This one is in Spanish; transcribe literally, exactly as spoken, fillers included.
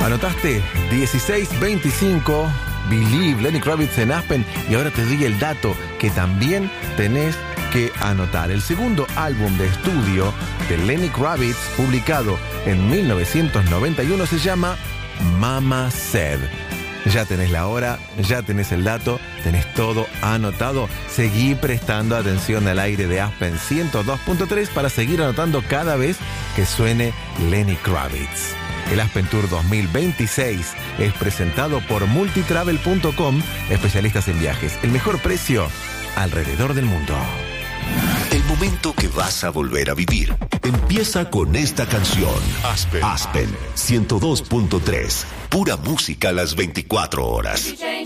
Anotaste dieciséis veinticinco, Believe, Lenny Kravitz en Aspen. Y ahora te doy el dato que también tenés que anotar. El segundo álbum de estudio de Lenny Kravitz, publicado en mil novecientos noventa y uno, se llama Mama Said. Ya tenés la hora, ya tenés el dato, tenés todo anotado. Seguí prestando atención al aire de Aspen ciento dos punto tres para seguir anotando cada vez que suene Lenny Kravitz. El Aspen Tour dos mil veintiséis es presentado por multitravel punto com, especialistas en viajes. El mejor precio alrededor del mundo. El momento que vas a volver a vivir empieza con esta canción. Aspen, Aspen ciento dos punto tres. Pura música a las veinticuatro horas.